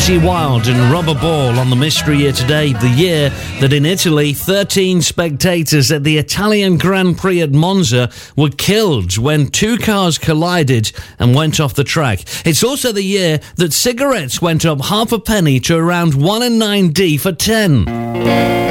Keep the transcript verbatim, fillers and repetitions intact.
Casey Wilde and Rubber Ball on the Mystery Year today, the year that in Italy, thirteen spectators at the Italian Grand Prix at Monza were killed when two cars collided and went off the track. It's also the year that cigarettes went up half a penny to around one and nine D for ten.